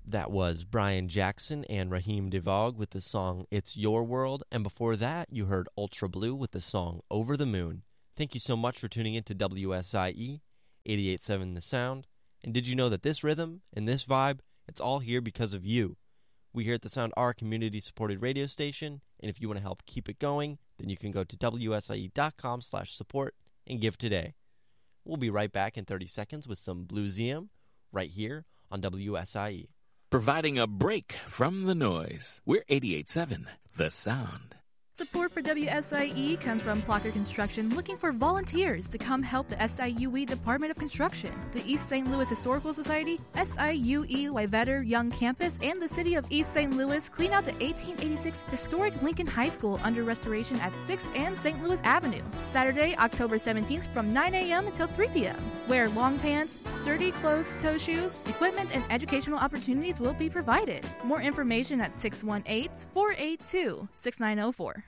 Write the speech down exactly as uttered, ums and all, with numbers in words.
That was Brian Jackson and Raheem DeVog with the song It's Your World, and before that you heard Ultra Blue with the song Over the Moon. Thank you so much for tuning in to W S I E eighty-eight point seven The Sound. And did you know that this rhythm and this vibe, it's all here because of you? We here at The Sound are a community-supported radio station, and if you want to help keep it going, then you can go to W S I E dot com slash support and give today. We'll be right back in thirty seconds with some Bluesium right here on W S I E. Providing a break from the noise. We're eighty-eight point seven The Sound. Support for W S I E comes from Plucker Construction, looking for volunteers to come help the S I U E Department of Construction, the East Saint Louis Historical Society, S I U E Waivetter Young Campus, and the City of East Saint Louis clean out the eighteen eighty-six historic Lincoln High School under restoration at sixth and Saint Louis Avenue. Saturday, October seventeenth from nine a.m. until three p.m. Wear long pants, sturdy closed-toe shoes, equipment, and educational opportunities will be provided. More information at six one eight, four eight two, six nine zero four.